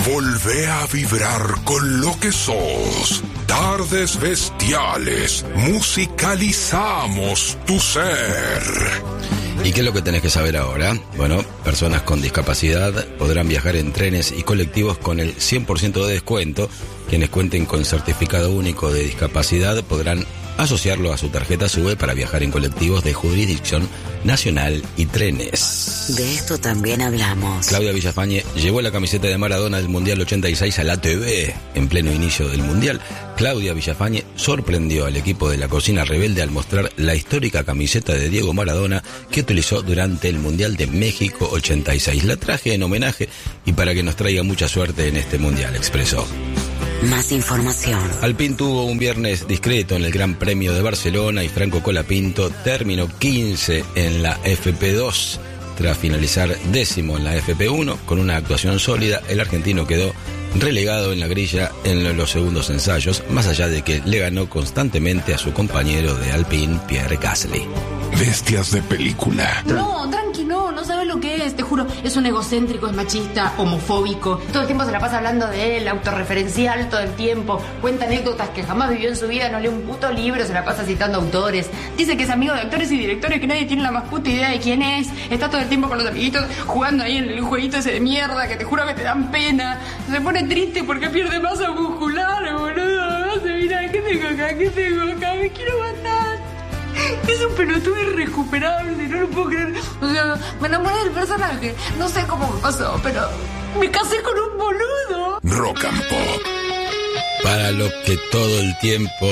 Volvé a vibrar con lo que sos. Tardes Bestiales. Musicalizamos tu ser. ¿Y qué es lo que tenés que saber ahora? Bueno, personas con discapacidad podrán viajar en trenes y colectivos con el 100% de descuento. Quienes cuenten con certificado único de discapacidad podrán asociarlo a su tarjeta SUBE para viajar en colectivos de jurisdicción nacional y trenes. De esto también hablamos. Claudia Villafañe llevó la camiseta de Maradona del Mundial 86 a la TV en pleno inicio del Mundial. Claudia Villafañe sorprendió al equipo de la Cocina Rebelde al mostrar la histórica camiseta de Diego Maradona que utilizó durante el Mundial de México 86. La traje en homenaje y para que nos traiga mucha suerte en este Mundial, expresó. Más información. Alpine tuvo un viernes discreto en el Gran Premio de Barcelona y Franco Colapinto terminó 15 en la FP2. Tras finalizar 10º en la FP1 con una actuación sólida, el argentino quedó relegado en la grilla en los segundos ensayos, más allá de que le ganó constantemente a su compañero de Alpine, Pierre Gasly. Bestias de película. No, tranqui, no sabes lo que es, te juro. Es un egocéntrico, es machista, homofóbico. Todo el tiempo se la pasa hablando de él, autorreferencial todo el tiempo. Cuenta anécdotas que jamás vivió en su vida, no lee un puto libro, se la pasa citando autores. Dice que es amigo de actores y directores que nadie tiene la más puta idea de quién es. Está todo el tiempo con los amiguitos jugando ahí en el jueguito ese de mierda que te juro que te dan pena. Se pone triste porque pierde masa muscular, boludo. Mira, ¿qué tengo acá? Me quiero matar. Es un pelotudo irrecuperable, no lo puedo creer. O sea, me enamoré del personaje. No sé cómo me pasó, pero me casé con un boludo. Rock and Pop. Para los que todo el tiempo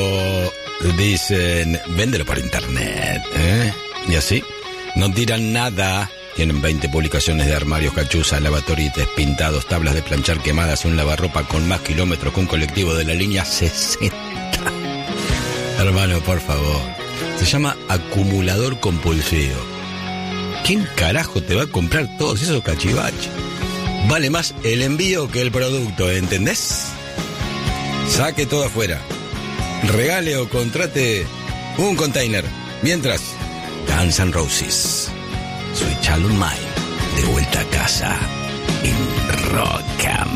dicen, véndelo por internet, ¿eh? Y así, no tiran nada. Tienen 20 publicaciones de armarios, cachuzas, lavatorites, pintados, tablas de planchar quemadas y un lavarropa con más kilómetros que un colectivo de la línea 60. Hermano, por favor. Se llama acumulador compulsivo. ¿Quién carajo te va a comprar todos esos cachivaches? Vale más el envío que el producto, ¿entendés? Saque todo afuera. Regale o contrate un container. Mientras, Guns N' Roses, Sweet Child O' Mine, de vuelta a casa en Rock and